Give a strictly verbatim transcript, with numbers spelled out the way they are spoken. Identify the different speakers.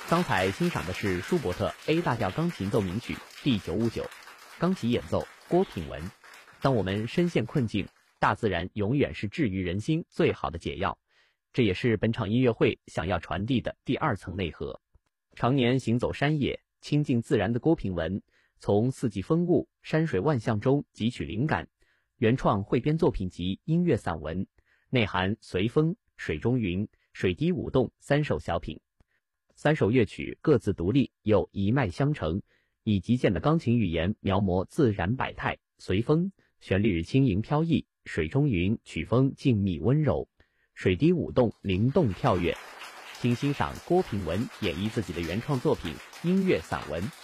Speaker 1: 刚才欣赏的是舒伯特 A 大调钢琴奏鸣曲第九五九，钢琴演奏郭品文。当我们深陷困境，大自然永远是治愈人心最好的解药。这也是本场音乐会想要传递的第二层内核。常年行走山野，亲近自然的郭品文，从四季风物、山水万象中汲取灵感，原创汇编作品集音乐散文，内含随风、水中云、水滴舞动三首小品。三首乐曲各自独立，又一脉相承，以极简的钢琴语言描摹自然百态。随风，旋律轻盈飘逸；水中云，曲风静谧温柔；水滴舞动，灵动跳跃。请欣赏郭品文演绎自己的原创作品音乐散文。